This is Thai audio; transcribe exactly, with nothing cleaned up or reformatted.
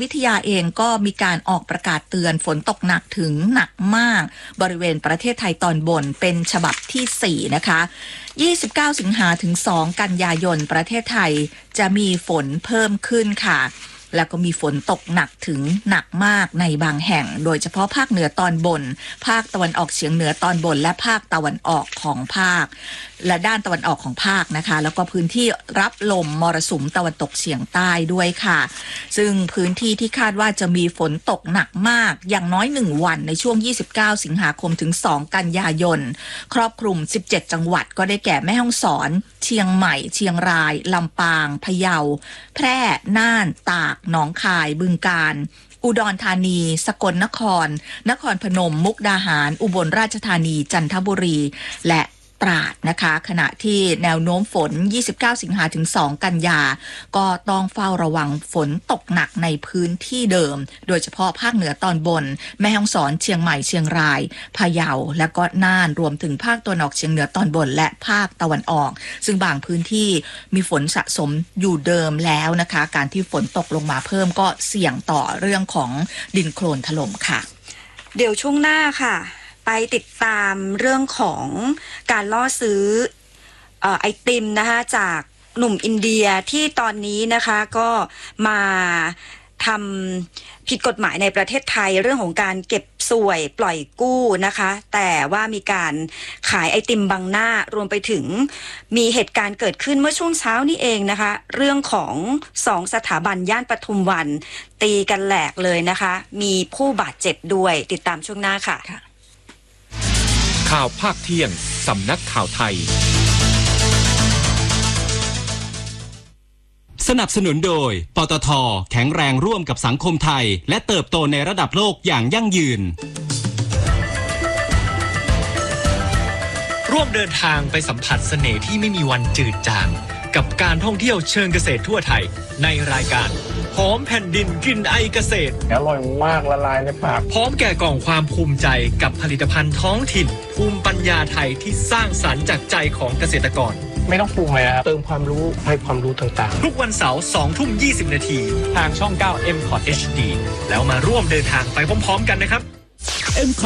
วิทยาเองก็มีการออกประกาศเตือนฝนตกหนักถึงหนักมากบริเวณประเทศไทยตอนบนเป็นฉบับที่สี่นะคะยี่สิบเก้าสิงหาถึงสองกันยายนประเทศไทยจะมีฝนเพิ่มขึ้นค่ะแล้วก็มีฝนตกหนักถึงหนักมากในบางแห่งโดยเฉพาะภาคเหนือตอนบนภาคตะวันออกเฉียงเหนือตอนบนและภาคตะวันออกของภาคและด้านตะวันออกของภาคนะคะแล้วก็พื้นที่รับลมมรสุมตะวันตกเฉียงใต้ด้วยค่ะซึ่งพื้นที่ที่คาดว่าจะมีฝนตกหนักมากอย่างน้อยหนึ่งวันในช่วงยี่สิบเก้าสิงหาคมถึงสองกันยายนครอบคลุมสิบเจ็ดจังหวัดก็ได้แก่แม่ฮ่องสอนเชียงใหม่เชียงรายลำปางพะเยาแพร่น่านตากหนองคายบึงกาฬอุดรธานีสกลนครนครพนมมุกดาหารอุบลราชธานีจันทบุรีและตราดนะคะขณะที่แนวโน้มฝนยี่สิบเก้าสิงหาถึงสองกันยาก็ต้องเฝ้าระวังฝนตกหนักในพื้นที่เดิมโดยเฉพาะภาคเหนือตอนบนแม่ฮ่องสอนเชียงใหม่เชียงรายพะเยาและก็น่านรวมถึงภาคตะวันออกเฉียงเหนือตอนบนและภาคตะวันออกซึ่งบางพื้นที่มีฝนสะสมอยู่เดิมแล้วนะคะการที่ฝนตกลงมาเพิ่มก็เสี่ยงต่อเรื่องของดินโคลนถล่มค่ะเดี๋ยวช่วงหน้าค่ะไปติดตามเรื่องของการล่อซื้อเอ่อไอติมนะคะจากหนุ่มอินเดียที่ตอนนี้นะคะก็มาทำผิดกฎหมายในประเทศไทยเรื่องของการเก็บสวยปล่อยกู้นะคะแต่ว่ามีการขายไอติมบังหน้ารวมไปถึงมีเหตุการณ์เกิดขึ้นเมื่อช่วงเช้านี้เองนะคะเรื่องของสองสถาบันย่านปทุมวันตีกันแหลกเลยนะคะมีผู้บาดเจ็บด้วยติดตามช่วงหน้าค่ะข่าวภาคเที่ยงสำนักข่าวไทยสนับสนุนโดยปตท.แข็งแรงร่วมกับสังคมไทยและเติบโตในระดับโลกอย่างยั่งยืนร่วมเดินทางไปสัมผัสเสน่ห์ที่ไม่มีวันจืดจางกับการท่องเที่ยวเชิงเกษตรทั่วไทยในรายการหอมแผ่นดินกลิ่นไอเกษตรอร่อยมากละลายในปากพร้อมแก่กล่องความภูมิใจกับผลิตภัณฑ์ท้องถิ่นภูมิปัญญาไทยที่สร้างสรรค์จากใจของเกษตรกรไม่ต้องปรุงเลยครับเติมความรู้ให้ความรู้ต่างๆทุกวันเสาร์สองทุ่มยี่สิบนาทีทางช่องเก้า เอ็ม คอท เอช ดี แล้วมาร่วมเดินทางไปพร้อมๆกันนะครับ